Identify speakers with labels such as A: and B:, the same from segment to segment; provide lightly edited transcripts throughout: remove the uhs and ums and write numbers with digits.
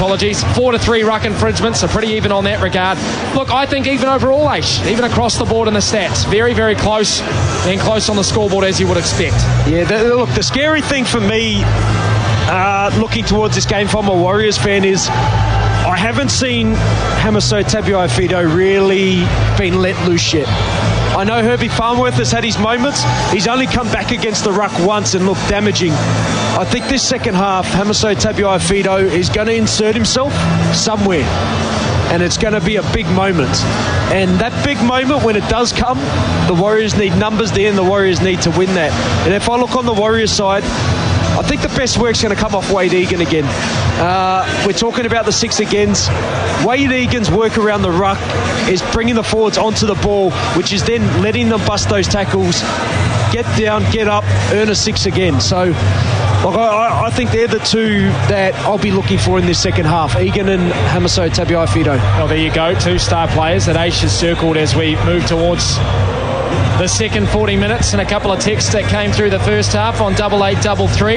A: apologies. 4-3 ruck infringements, so pretty even on that regard. Look, I think even overall, Aish, even across the board in the stats, very, very close, and close on the scoreboard as you would expect.
B: Yeah, look, the scary thing for me, looking towards this game from a Warriors fan, is I haven't seen Hamiso Tabuai-Fidow really been let loose yet. I know Herbie Farnworth has had his moments. He's only come back against the ruck once and looked damaging. I think this second half, Hamiso Tabuai-Fidow is going to insert himself somewhere, and it's going to be a big moment. And that big moment, when it does come, the Warriors need numbers there, and the Warriors need to win that. And if I look on the Warriors side, I think the best work's going to come off Wade Egan again. We're talking about the six agains. Wade Egan's work around the ruck is bringing the forwards onto the ball, which is then letting them bust those tackles, get down, get up, earn a six again. So look, I think they're the two that I'll be looking for in this second half, Egan and Hamiso Tabuai-Fidow.
A: Well, there you go, two star players that Aish has circled as we move towards the second 40 minutes, and a couple of texts that came through the first half on 8833.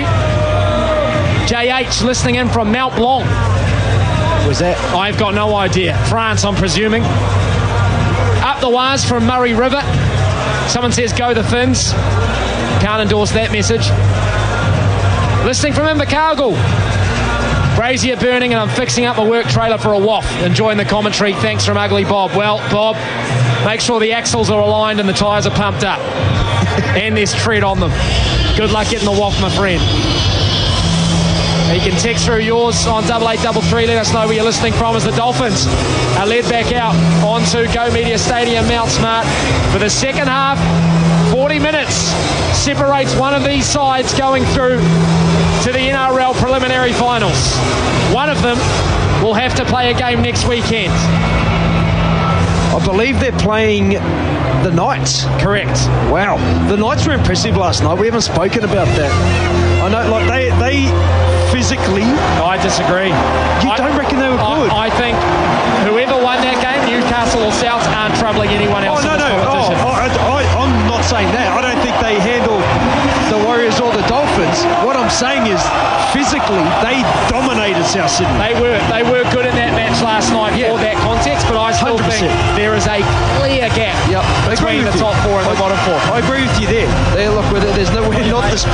A: JH listening in from Mount Blanc.
B: Where's that?
A: I've got no idea. France, I'm presuming. Up the wires from Murray River. Someone says go the Finns. Can't endorse that message. Listening from Invercargill. Brazier burning and I'm fixing up my work trailer for a waft. Enjoying the commentary. Thanks from Ugly Bob. Well, Bob, make sure the axles are aligned and the tyres are pumped up. And there's tread on them. Good luck getting the waft, my friend. You can text through yours on 8833. Let us know where you're listening from as the Dolphins are led back out onto Go Media Stadium, Mount Smart. For the second half, 40 minutes separates one of these sides going through to the NRL preliminary finals. One of them will have to play a game next weekend.
B: I believe they're playing the Knights.
A: Correct.
B: Wow. The Knights were impressive last night. We haven't spoken about that. I know, like, they physically...
A: I disagree.
B: You don't reckon they were good?
A: I think whoever won that game, Newcastle or Souths, aren't troubling anyone else in this competition.
B: I'm not saying that. I don't think they handle the Warriors or the Dolphins. What I'm saying is, physically, they dominated South Sydney.
A: They were good in that match last night for that context, but I still
B: 100%.
A: think there is a clear gap between the top four and the bottom four.
B: I agree with you there. Look, we're not disputing